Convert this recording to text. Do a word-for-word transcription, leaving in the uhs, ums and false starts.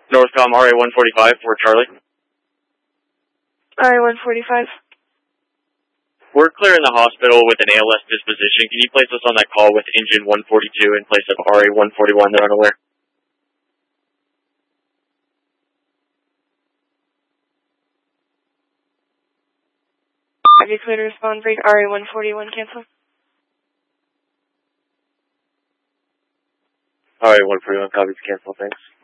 Northcom R A one forty-five for Charlie. R A one forty-five. We're clearing the hospital with an A L S disposition. Can you place us on that call with engine one forty-two in place of R A one forty-one? They're unaware. Have you cleared to respond, break R A one forty-one, cancel. R A one forty-one, copies, cancel, thanks.